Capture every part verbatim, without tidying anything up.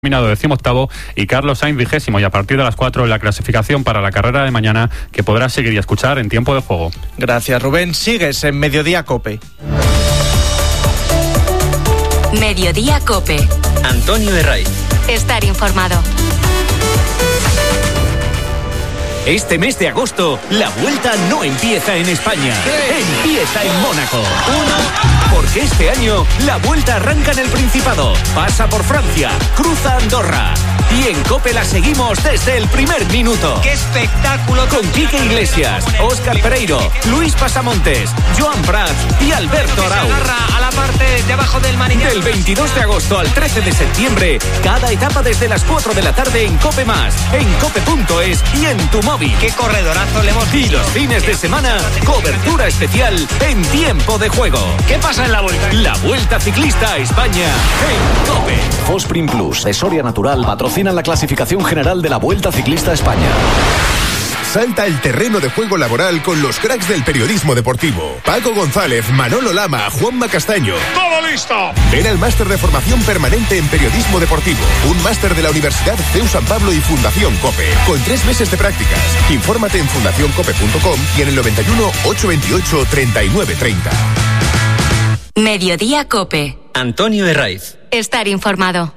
Terminado decimoctavo y Carlos Sainz vigésimo, y a partir de las cuatro la clasificación para la carrera de mañana, que podrás seguir y escuchar en tiempo de juego. Gracias, Rubén. Sigues en Mediodía Cope. Mediodía Cope. Antonio Herraiz. Estar informado. Este mes de agosto, la vuelta no empieza en España, empieza en Mónaco. Uno, porque este año la vuelta arranca en el Principado, pasa por Francia, cruza Andorra. Y en COPE la seguimos desde el primer minuto. ¡Qué espectáculo! Con Quique Iglesias, Óscar Pereiro, Luis Pasamontes, Joan Prats y Alberto Arau. Se agarra a la parte de abajo del manillar. Del veintidós de agosto al trece de septiembre, cada etapa desde las cuatro de la tarde en COPE más, en cope punto es y en tu móvil. ¡Qué corredorazo le hemos visto! Y los fines de semana, cobertura especial en tiempo de juego. ¿Qué pasa en la vuelta? La Vuelta Ciclista a España en COPE. Fosprin Plus de Soria Natural patrocina la clasificación general de la Vuelta Ciclista a España. Salta el terreno de juego laboral con los cracks del periodismo deportivo. Paco González, Manolo Lama, Juanma Castaño. ¡Todo listo! Ven al máster de formación permanente en periodismo deportivo. Un máster de la Universidad C E U San Pablo y Fundación COPE. Con tres meses de prácticas. Infórmate en fundación cope punto com y en el noventa y uno, ochocientos veintiocho, treinta y nueve treinta. Mediodía Cope. Antonio Herraiz. Estar informado.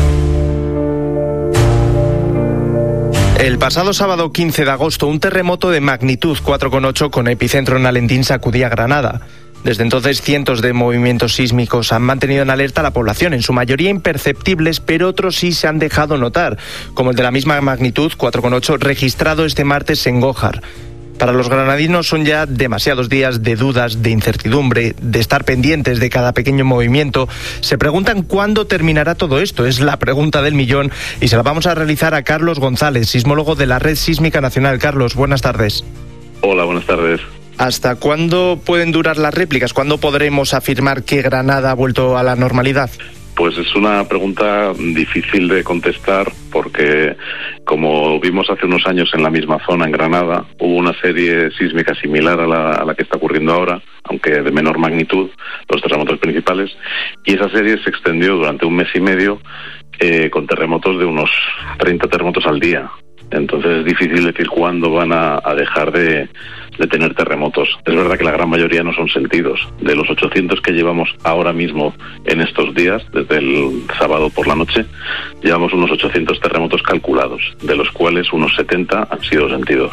El pasado sábado quince de agosto, un terremoto de magnitud cuatro coma ocho con epicentro en Alentín sacudía Granada. Desde entonces, cientos de movimientos sísmicos han mantenido en alerta a la población, en su mayoría imperceptibles, pero otros sí se han dejado notar, como el de la misma magnitud, cuatro coma ocho, registrado este martes en Gójar. Para los granadinos son ya demasiados días de dudas, de incertidumbre, de estar pendientes de cada pequeño movimiento. Se preguntan cuándo terminará todo esto. Es la pregunta del millón y se la vamos a realizar a Carlos González, sismólogo de la Red Sísmica Nacional. Carlos, buenas tardes. Hola, buenas tardes. ¿Hasta cuándo pueden durar las réplicas? ¿Cuándo podremos afirmar que Granada ha vuelto a la normalidad? Pues es una pregunta difícil de contestar porque, como vimos hace unos años en la misma zona, en Granada, hubo una serie sísmica similar a la, a la que está ocurriendo ahora, aunque de menor magnitud, los terremotos principales, y esa serie se extendió durante un mes y medio eh, con terremotos de unos treinta terremotos al día. Entonces es difícil decir cuándo van a, a dejar de, de tener terremotos. Es verdad que la gran mayoría no son sentidos. De los ochocientos que llevamos ahora mismo en estos días, desde el sábado por la noche, llevamos unos ochocientos terremotos calculados, de los cuales unos setenta han sido sentidos.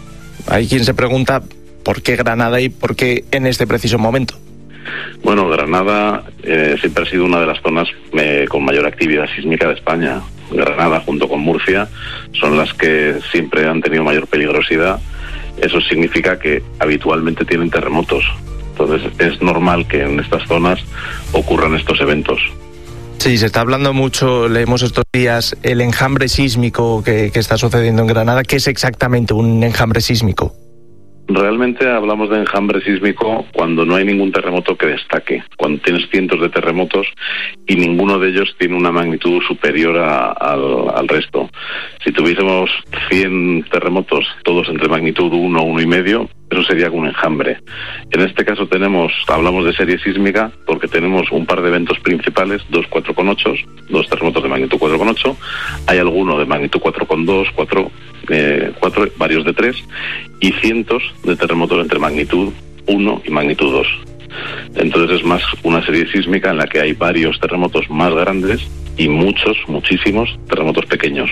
Hay quien se pregunta por qué Granada y por qué en este preciso momento. Bueno, Granada eh, siempre ha sido una de las zonas eh, con mayor actividad sísmica de España. Granada junto con Murcia son las que siempre han tenido mayor peligrosidad. Eso significa que habitualmente tienen terremotos. Entonces es normal que en estas zonas ocurran estos eventos. Sí, se está hablando mucho, leemos estos días, el enjambre sísmico que, que está sucediendo en Granada. ¿Qué es exactamente un enjambre sísmico? Realmente hablamos de enjambre sísmico cuando no hay ningún terremoto que destaque, cuando tienes cientos de terremotos y ninguno de ellos tiene una magnitud superior a, al, al resto. Si tuviésemos cien terremotos, todos entre magnitud uno, uno y medio, eso sería un enjambre. En este caso tenemos, hablamos de serie sísmica porque tenemos un par de eventos principales, dos cuatro coma ocho, dos terremotos de magnitud cuatro coma ocho, hay alguno de magnitud cuatro coma dos, cuatro, eh, cuatro, varios de tres, y cientos de terremotos entre magnitud uno y magnitud dos. Entonces es más una serie sísmica en la que hay varios terremotos más grandes y muchos, muchísimos terremotos pequeños.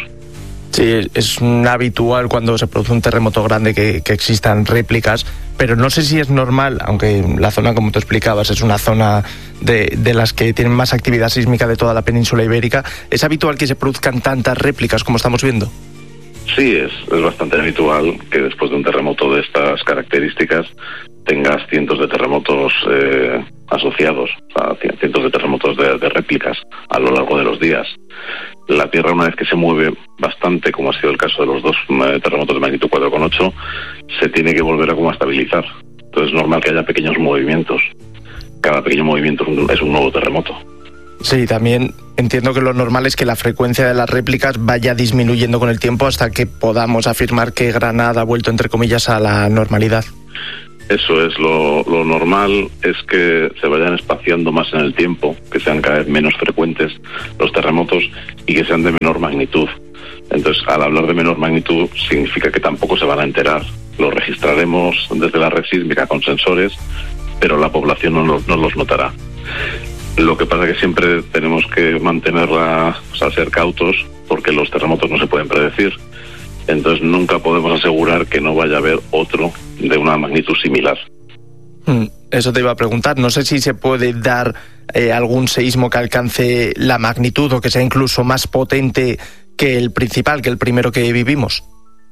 Sí, es habitual cuando se produce un terremoto grande que, que existan réplicas, pero no sé si es normal, aunque la zona, como tú explicabas, es una zona de, de las que tienen más actividad sísmica de toda la península ibérica, ¿es habitual que se produzcan tantas réplicas como estamos viendo? Sí, es, es bastante habitual que después de un terremoto de estas características tengas cientos de terremotos eh, asociados, o sea, cientos de terremotos de, de réplicas a lo largo de los días. La Tierra, una vez que se mueve bastante, como ha sido el caso de los dos eh, terremotos de magnitud cuatro coma ocho, se tiene que volver a como a estabilizar. Entonces es normal que haya pequeños movimientos. Cada pequeño movimiento es un, es un nuevo terremoto. Sí, también entiendo que lo normal es que la frecuencia de las réplicas vaya disminuyendo con el tiempo hasta que podamos afirmar que Granada ha vuelto, entre comillas, a la normalidad. Eso es, lo, lo normal es que se vayan espaciando más en el tiempo, que sean cada vez menos frecuentes los terremotos y que sean de menor magnitud. Entonces, al hablar de menor magnitud, significa que tampoco se van a enterar. Lo registraremos desde la red sísmica con sensores, pero la población no, no, no los notará. Lo que pasa es que siempre tenemos que mantenerla, o sea, ser cautos, porque los terremotos no se pueden predecir. Entonces nunca podemos asegurar que no vaya a haber otro de una magnitud similar. Eso te iba a preguntar. No sé si se puede dar eh, algún seísmo que alcance la magnitud o que sea incluso más potente que el principal, que el primero que vivimos.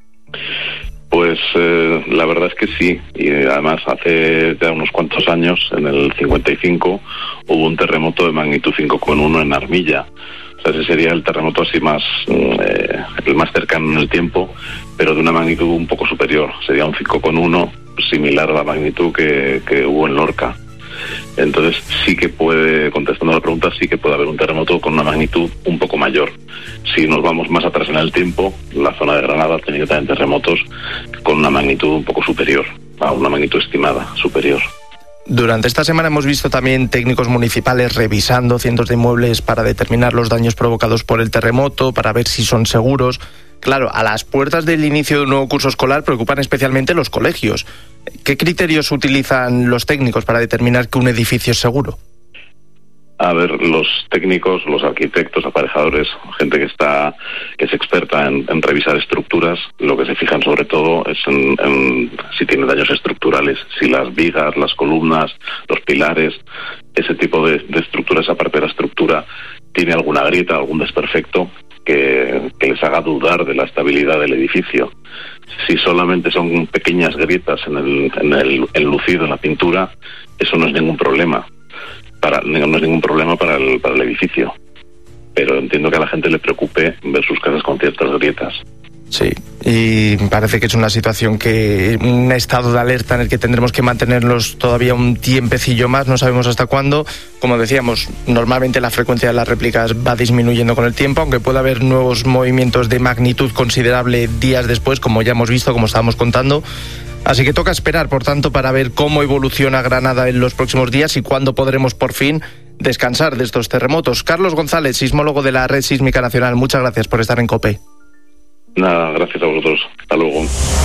Pues eh, la verdad es que sí, y además hace ya unos cuantos años, en el cincuenta y cinco, hubo un terremoto de magnitud cinco coma uno en Armilla. O sea, ese sería el terremoto así más, eh, el más cercano en el tiempo, pero de una magnitud un poco superior. Sería un cinco coma uno, similar a la magnitud que, que hubo en Lorca. Entonces sí que puede, contestando a la pregunta, sí que puede haber un terremoto con una magnitud un poco mayor. Si nos vamos más atrás en el tiempo, la zona de Granada ha tenido también terremotos con una magnitud un poco superior, a una magnitud estimada superior. Durante esta semana hemos visto también técnicos municipales revisando cientos de inmuebles para determinar los daños provocados por el terremoto, para ver si son seguros. Claro, a las puertas del inicio de un nuevo curso escolar preocupan especialmente los colegios. ¿Qué criterios utilizan los técnicos para determinar que un edificio es seguro? A ver, los técnicos, los arquitectos, aparejadores, gente que está, que es experta en, en revisar estructuras, lo que se fijan sobre todo es en, en si tiene daños estructurales, si las vigas, las columnas, los pilares, ese tipo de, de estructuras, aparte de la estructura, tiene alguna grieta, algún desperfecto que, que les haga dudar de la estabilidad del edificio. Si solamente son pequeñas grietas en el, en el enlucido, en la pintura, eso no es ningún problema. Para, no es ningún problema para el, para el edificio, pero entiendo que a la gente le preocupe ver sus casas con ciertas grietas. Sí, y parece que es una situación que, un estado de alerta en el que tendremos que mantenernos todavía un tiempecillo más, no sabemos hasta cuándo. Como decíamos, normalmente la frecuencia de las réplicas va disminuyendo con el tiempo, aunque puede haber nuevos movimientos de magnitud considerable días después, como ya hemos visto, como estábamos contando. Así que toca esperar, por tanto, para ver cómo evoluciona Granada en los próximos días y cuándo podremos por fin descansar de estos terremotos. Carlos González, sismólogo de la Red Sísmica Nacional, muchas gracias por estar en COPE. Nada, gracias a vosotros. Hasta luego.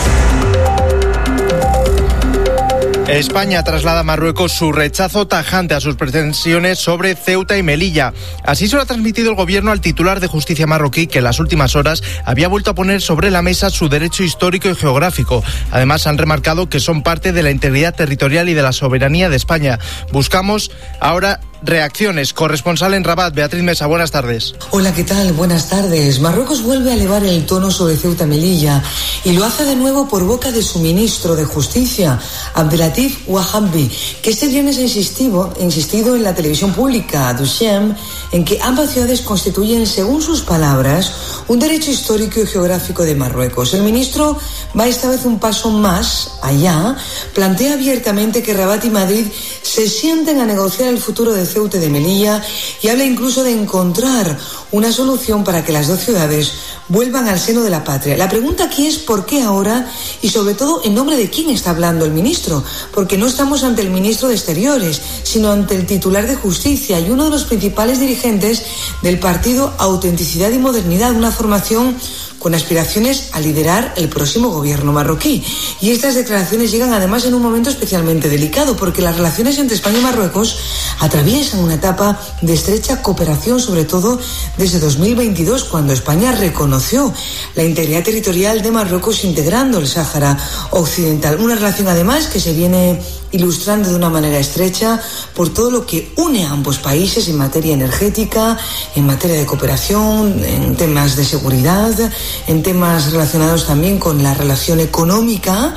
España traslada a Marruecos su rechazo tajante a sus pretensiones sobre Ceuta y Melilla. Así se lo ha transmitido el gobierno al titular de Justicia marroquí, que en las últimas horas había vuelto a poner sobre la mesa su derecho histórico y geográfico. Además, han remarcado que son parte de la integridad territorial y de la soberanía de España. Buscamos ahora reacciones. Corresponsal en Rabat, Beatriz Mesa, buenas tardes. Hola, ¿qué tal? Buenas tardes. Marruecos vuelve a elevar el tono sobre Ceuta y Melilla y lo hace de nuevo por boca de su ministro de Justicia, Abdelatif Wahabi, que este viernes ha insistido, insistido en la televisión pública, Duchem, en que ambas ciudades constituyen, según sus palabras, un derecho histórico y geográfico de Marruecos. El ministro va esta vez un paso más allá, plantea abiertamente que Rabat y Madrid se sienten a negociar el futuro de Ceuta y de Melilla y habla incluso de encontrar una solución para que las dos ciudades vuelvan al seno de la patria. La pregunta aquí es ¿por qué ahora? Y sobre todo, ¿en nombre de quién está hablando el ministro? Porque no estamos ante el ministro de Exteriores, sino ante el titular de Justicia y uno de los principales dirigentes del partido Autenticidad y Modernidad, una formación con aspiraciones a liderar el próximo gobierno marroquí. Y estas declaraciones llegan además en un momento especialmente delicado, porque las relaciones entre España y Marruecos atraviesan una etapa de estrecha cooperación, sobre todo desde dos mil veintidós, cuando España reconoció la integridad territorial de Marruecos integrando el Sáhara Occidental. Una relación además que se viene ilustrando de una manera estrecha por todo lo que une a ambos países en materia energética, en materia de cooperación, en temas de seguridad, en temas relacionados también con la relación económica,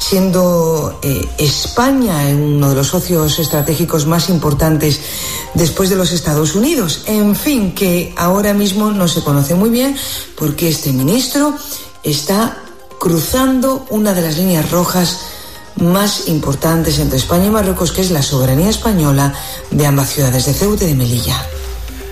siendo eh, España uno de los socios estratégicos más importantes después de los Estados Unidos. En fin, que ahora mismo no se conoce muy bien porque este ministro está cruzando una de las líneas rojas más importantes entre España y Marruecos, que es la soberanía española de ambas ciudades, de Ceuta y de Melilla.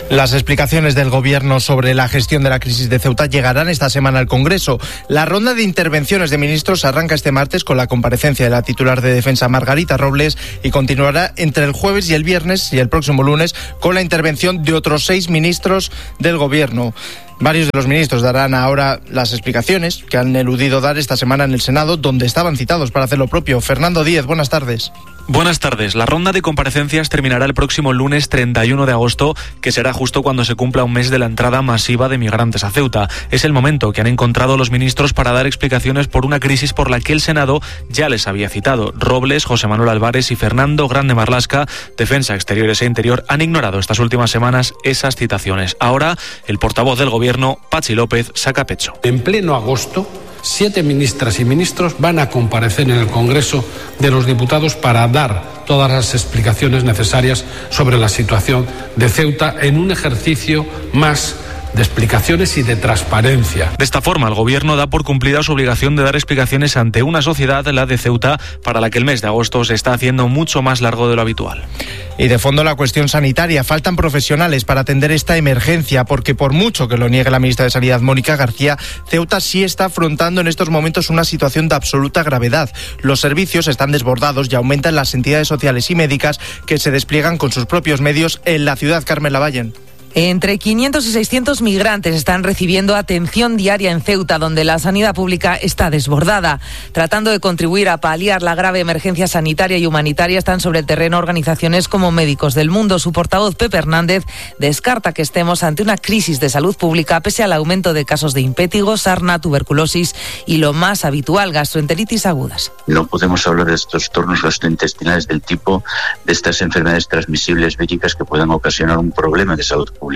Las explicaciones del Gobierno sobre la gestión de la crisis de Ceuta llegarán esta semana al Congreso. La ronda de intervenciones de ministros arranca este martes con la comparecencia de la titular de Defensa, Margarita Robles, y continuará entre el jueves y el viernes y el próximo lunes con la intervención de otros seis ministros del Gobierno. Varios de los ministros darán ahora las explicaciones que han eludido dar esta semana en el Senado, donde estaban citados para hacer lo propio. Fernando Díez, buenas tardes. Buenas tardes. La ronda de comparecencias terminará el próximo lunes treinta y uno de agosto, que será justo cuando se cumpla un mes de la entrada masiva de migrantes a Ceuta. Es el momento que han encontrado los ministros para dar explicaciones por una crisis por la que el Senado ya les había citado. Robles, José Manuel Álvarez y Fernando Grande Marlasca, Defensa, Exteriores e Interior, han ignorado estas últimas semanas esas citaciones. Ahora, el portavoz del Gobierno, Patxi López, saca pecho. En pleno agosto, siete ministras y ministros van a comparecer en el Congreso de los Diputados para dar todas las explicaciones necesarias sobre la situación de Ceuta en un ejercicio más de explicaciones y de transparencia. De esta forma, el Gobierno da por cumplida su obligación de dar explicaciones ante una sociedad, la de Ceuta, para la que el mes de agosto se está haciendo mucho más largo de lo habitual. Y de fondo la cuestión sanitaria. Faltan profesionales para atender esta emergencia, porque por mucho que lo niegue la ministra de Sanidad, Mónica García, Ceuta sí está afrontando en estos momentos una situación de absoluta gravedad. Los servicios están desbordados y aumentan las entidades sociales y médicas que se despliegan con sus propios medios en la ciudad. Carmen Lavallen. Entre quinientos y seiscientos migrantes están recibiendo atención diaria en Ceuta, donde la sanidad pública está desbordada. Tratando de contribuir a paliar la grave emergencia sanitaria y humanitaria, están sobre el terreno organizaciones como Médicos del Mundo. Su portavoz, Pepe Hernández, descarta que estemos ante una crisis de salud pública pese al aumento de casos de impétigo, sarna, tuberculosis y, lo más habitual, gastroenteritis agudas. No podemos hablar de estos trastornos gastrointestinales del tipo de estas enfermedades transmisibles víricas que puedan ocasionar un problema de salud pública.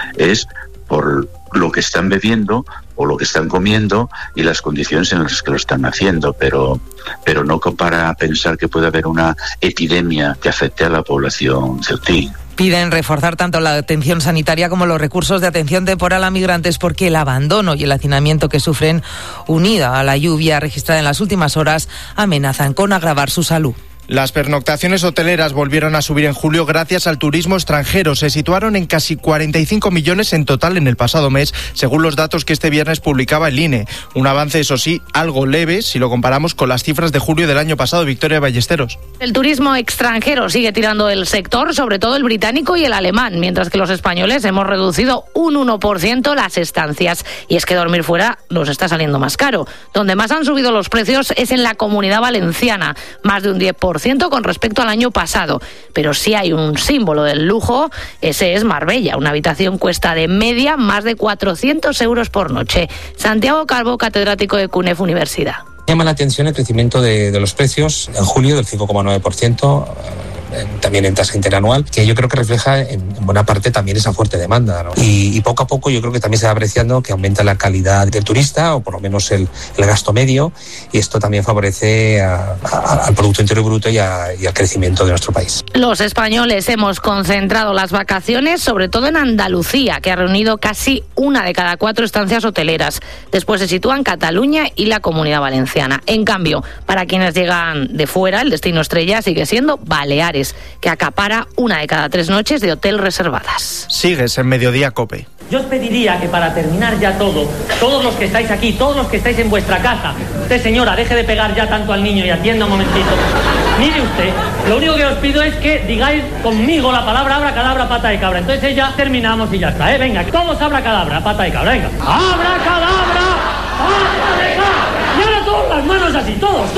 Es por lo que están bebiendo o lo que están comiendo y las condiciones en las que lo están haciendo, pero, pero no para pensar que puede haber una epidemia que afecte a la población ceutí. Piden reforzar tanto la atención sanitaria como los recursos de atención temporal a migrantes, porque el abandono y el hacinamiento que sufren, unida a la lluvia registrada en las últimas horas, amenazan con agravar su salud. Las pernoctaciones hoteleras volvieron a subir en julio gracias al turismo extranjero. Se situaron en casi cuarenta y cinco millones en total en el pasado mes, según los datos que este viernes publicaba el I N E. Un avance, eso sí, algo leve si lo comparamos con las cifras de julio del año pasado. Victoria Ballesteros. El turismo extranjero sigue tirando el sector, sobre todo el británico y el alemán, mientras que los españoles hemos reducido un uno por ciento las estancias. Y es que dormir fuera nos está saliendo más caro. Donde más han subido los precios es en la Comunidad Valenciana, más de un diez por ciento con respecto al año pasado. Pero si hay un símbolo del lujo, ese es Marbella. Una habitación cuesta de media más de cuatrocientos euros por noche. Santiago Calvo, catedrático de CUNEF Universidad. Llama la atención el crecimiento de, de los precios en julio del cinco coma nueve por ciento. También en tasa interanual, que yo creo que refleja en buena parte también esa fuerte demanda, ¿no? Y, y poco a poco yo creo que también se va apreciando que aumenta la calidad del turista, o por lo menos el, el gasto medio, y esto también favorece a, a, al Producto Interior Bruto y, a, y al crecimiento de nuestro país. Los españoles hemos concentrado las vacaciones sobre todo en Andalucía, que ha reunido casi una de cada cuatro estancias hoteleras. Después se sitúan Cataluña y la Comunidad Valenciana. En cambio, para quienes llegan de fuera, el destino estrella sigue siendo Baleares, que acapara una de cada tres noches de hotel reservadas. Sigues en Mediodía COPE. Yo os pediría que, para terminar ya todo, todos los que estáis aquí, todos los que estáis en vuestra casa, usted, señora, deje de pegar ya tanto al niño y atienda un momentito. Mire usted, lo único que os pido es que digáis conmigo la palabra abracadabra, pata de cabra. Entonces ya terminamos y ya está, ¿eh? Venga, todos abracadabra, pata de cabra, venga. Abracadabra, pata de cabra. Y ahora todas las manos así, todos, todos,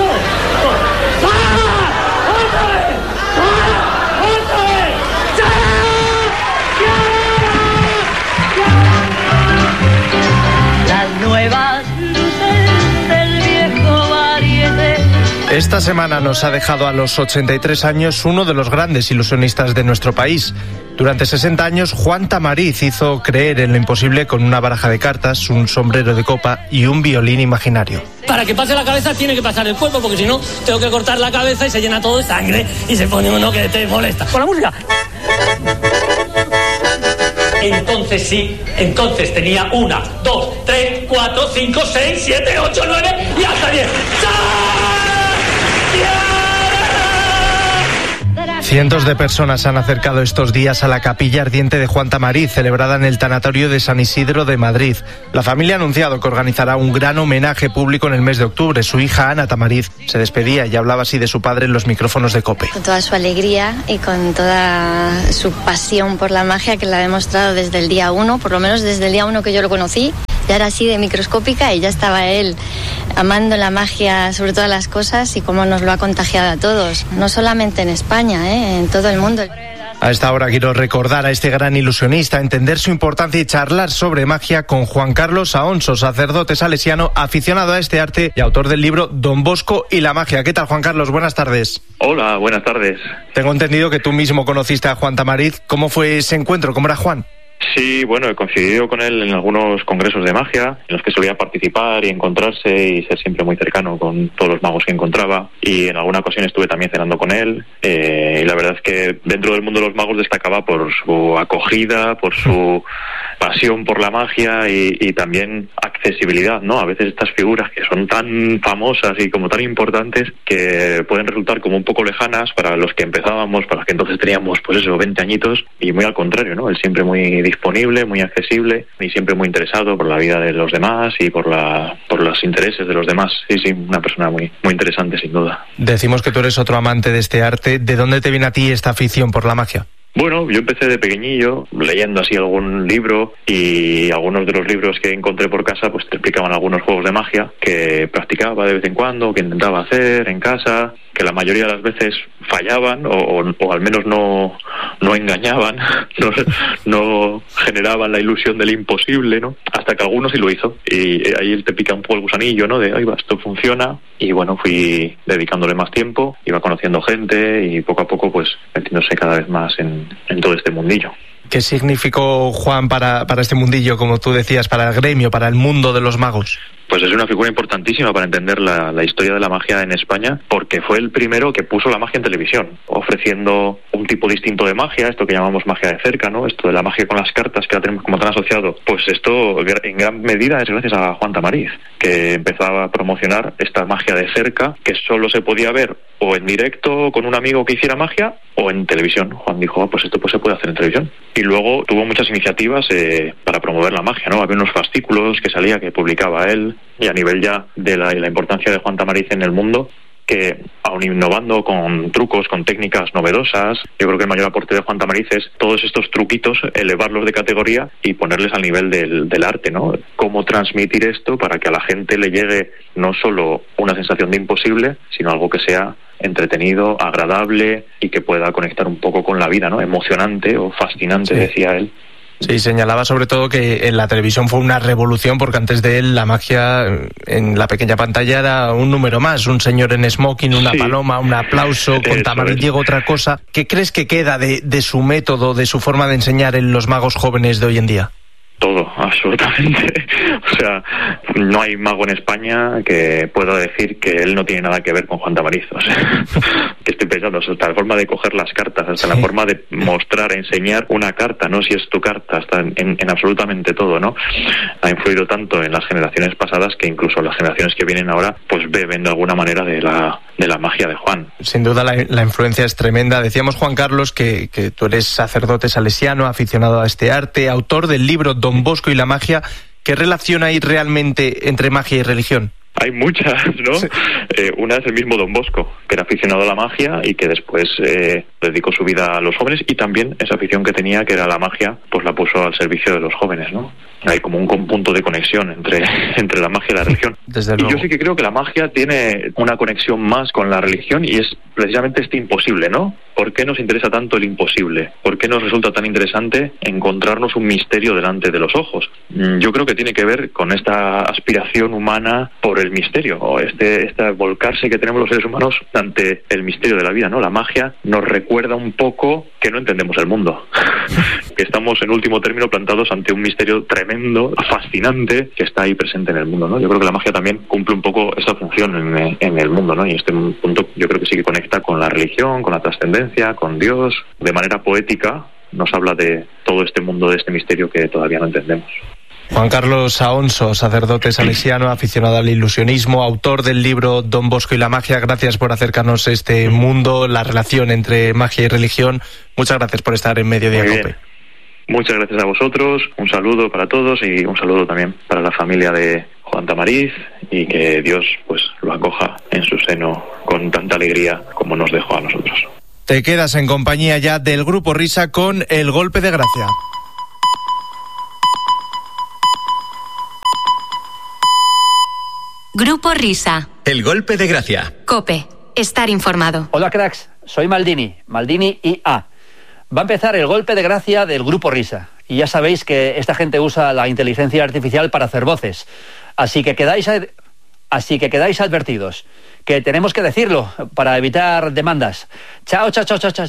todos. ¡Ah! ¡Otra vez! ¡Ah! ¡Otra vez! Las nuevas luces del viejo variete. Esta semana nos ha dejado a los ochenta y tres años uno de los grandes ilusionistas de nuestro país. Durante sesenta años, Juan Tamariz hizo creer en lo imposible con una baraja de cartas, un sombrero de copa y un violín imaginario. Para que pase la cabeza tiene que pasar el cuerpo, porque si no, tengo que cortar la cabeza y se llena todo de sangre y se pone uno que te molesta. Con la música. Entonces sí, entonces tenía una, dos, tres, cuatro, cinco, seis, siete, ocho, nueve y hasta diez. Cientos de personas se han acercado estos días a la capilla ardiente de Juan Tamariz, celebrada en el tanatorio de San Isidro de Madrid. La familia ha anunciado que organizará un gran homenaje público en el mes de octubre. Su hija Ana Tamariz se despedía y hablaba así de su padre en los micrófonos de COPE. Con toda su alegría y con toda su pasión por la magia, que la ha demostrado desde el día uno, por lo menos desde el día uno que yo lo conocí. Ya era así de microscópica y ya estaba él amando la magia sobre todas las cosas y cómo nos lo ha contagiado a todos, no solamente en España, ¿eh? En todo el mundo. A esta hora quiero recordar a este gran ilusionista, entender su importancia y charlar sobre magia con Juan Carlos Aonso, sacerdote salesiano, aficionado a este arte y autor del libro Don Bosco y la magia. ¿Qué tal, Juan Carlos? Buenas tardes. Hola, buenas tardes. Tengo entendido que tú mismo conociste a Juan Tamariz. ¿Cómo fue ese encuentro? ¿Cómo era Juan? Sí, bueno, he coincidido con él en algunos congresos de magia, en los que solía participar y encontrarse y ser siempre muy cercano con todos los magos que encontraba. Y en alguna ocasión estuve también cenando con él. Eh, y la verdad es que dentro del mundo de los magos destacaba por su acogida, por su pasión por la magia y, y también accesibilidad, ¿no? A veces estas figuras que son tan famosas y como tan importantes que pueden resultar como un poco lejanas para los que empezábamos, para los que entonces teníamos, pues eso, veinte añitos, y muy al contrario, ¿no? Él siempre muy disponible, muy accesible y siempre muy interesado por la vida de los demás y por la por los intereses de los demás. Sí, sí, una persona muy muy interesante, sin duda. Decimos que tú eres otro amante de este arte. ¿De dónde te viene a ti esta afición por la magia? Bueno, yo empecé de pequeñillo leyendo así algún libro y algunos de los libros que encontré por casa pues te explicaban algunos juegos de magia que practicaba de vez en cuando, que intentaba hacer en casa, que la mayoría de las veces fallaban o, o, o al menos no, no engañaban, no, no generaban la ilusión del imposible, ¿no? Hasta que algunos sí lo hizo y ahí te pica un poco el gusanillo, ¿no? De, ahí va, esto funciona. Y bueno, fui dedicándole más tiempo, iba conociendo gente y poco a poco pues metiéndose cada vez más en, en todo este mundillo. ¿Qué significó Juan para, para este mundillo, como tú decías, para el gremio, para el mundo de los magos? Pues es una figura importantísima para entender la, la historia de la magia en España, porque fue el primero que puso la magia en televisión, ofreciendo un tipo distinto de magia, esto que llamamos magia de cerca, ¿no? Esto de la magia con las cartas que la tenemos como tan asociado. Pues esto en gran medida es gracias a Juan Tamariz, que empezaba a promocionar esta magia de cerca, que solo se podía ver o en directo con un amigo que hiciera magia o en televisión. Juan dijo, ah, pues esto pues se puede hacer en televisión. Y luego tuvo muchas iniciativas eh, para promover la magia, ¿no? Había unos fascículos que salía, que publicaba él, y a nivel ya de la, de la importancia de Juan Tamariz en el mundo, que aun innovando con trucos, con técnicas novedosas, yo creo que el mayor aporte de Juan Tamariz es todos estos truquitos, elevarlos de categoría y ponerles al nivel del, del arte, ¿no? Cómo transmitir esto para que a la gente le llegue no solo una sensación de imposible, sino algo que sea entretenido, agradable y que pueda conectar un poco con la vida, ¿no? Emocionante o fascinante, sí. Decía él. Sí, señalaba sobre todo que en la televisión fue una revolución, porque antes de él la magia en la pequeña pantalla era un número más, un señor en smoking, una sí. paloma, un aplauso. Con Tamariz llegó otra cosa. ¿Qué crees que queda de, de su método, de su forma de enseñar en los magos jóvenes de hoy en día? Todo, absolutamente. O sea, no hay mago en España que pueda decir que él no tiene nada que ver con Juan Tamariz. O sea, que estoy pensando, hasta la forma de coger las cartas, hasta sí. la forma de mostrar, enseñar una carta, no si es tu carta, hasta en, en, en absolutamente todo, ¿no? Ha influido tanto en las generaciones pasadas que incluso las generaciones que vienen ahora, pues beben de alguna manera de la de la magia de Juan. Sin duda la, la influencia es tremenda. Decíamos, Juan Carlos, que, que tú eres sacerdote salesiano, aficionado a este arte, autor del libro Don Bosco y la magia. ¿Qué relación hay realmente entre magia y religión? Hay muchas, ¿no? Sí. Eh, una es el mismo Don Bosco, que era aficionado a la magia y que después eh, dedicó su vida a los jóvenes, y también esa afición que tenía, que era la magia, pues la puso al servicio de los jóvenes, ¿no? Hay como un punto de conexión entre, entre la magia y la religión. Desde y luego. Yo sí que creo que la magia tiene una conexión más con la religión, y es precisamente este imposible, ¿no? ¿Por qué nos interesa tanto el imposible? ¿Por qué nos resulta tan interesante encontrarnos un misterio delante de los ojos? Yo creo que tiene que ver con esta aspiración humana por el misterio, o este, este volcarse que tenemos los seres humanos ante el misterio de la vida, ¿no? La magia nos recuerda un poco que no entendemos el mundo, que estamos en último término plantados ante un misterio tremendo, fascinante, que está ahí presente en el mundo, ¿no? Yo creo que la magia también cumple un poco esta función en, en el mundo, ¿no? Y este punto yo creo que sí que conecta con la religión, con la trascendencia, con Dios, de manera poética nos habla de todo este mundo, de este misterio que todavía no entendemos. Juan Carlos Aonso, sacerdote salesiano, aficionado al ilusionismo, autor del libro Don Bosco y la magia, gracias por acercarnos a este mundo, la relación entre magia y religión. Muchas gracias por estar en Mediodía COPE. Muchas gracias a vosotros, un saludo para todos y un saludo también para la familia de Juan Tamariz, y que Dios pues lo acoja en su seno con tanta alegría como nos dejó a nosotros. Te quedas en compañía ya del Grupo Risa con El Golpe de Gracia. Grupo Risa. El Golpe de Gracia. COPE. Estar informado. Hola cracks, soy Maldini, Maldini I A. Va a empezar el Golpe de Gracia del Grupo Risa. Y ya sabéis que esta gente usa la inteligencia artificial para hacer voces. Así que quedáis, ad... Así que quedáis advertidos. Que tenemos que decirlo para evitar demandas. Chao, chao, chao, chao, chao.